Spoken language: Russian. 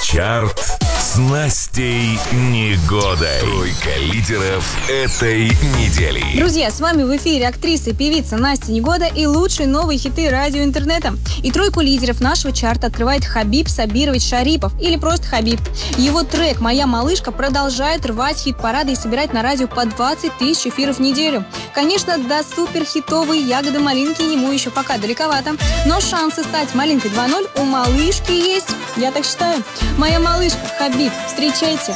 Чарт с Настей Негодой. Тройка лидеров этой недели. Друзья, с вами в эфире актриса и певица Настя Негода и лучшие новые хиты радио и интернета. И тройку лидеров нашего чарта открывает Хабиб Сабирович Шарипов, или просто Хабиб. Его трек «Моя малышка» продолжает рвать хит-парады и собирать на радио по 20 тысяч эфиров в неделю. Конечно, до суперхитовой ягоды малинки ему еще пока далековато, но шансы стать малинкой 2.0 у малышки есть, я так считаю. «Моя малышка», Хабиб, встречайте.